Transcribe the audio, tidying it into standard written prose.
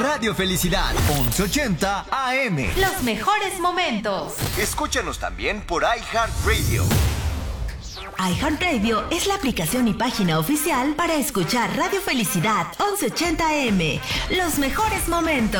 Radio Felicidad, 1180 AM. Los mejores momentos. Escúchanos también por iHeartRadio. iHeartRadio es la aplicación y página oficial para escuchar Radio Felicidad 1180 AM. Los mejores momentos.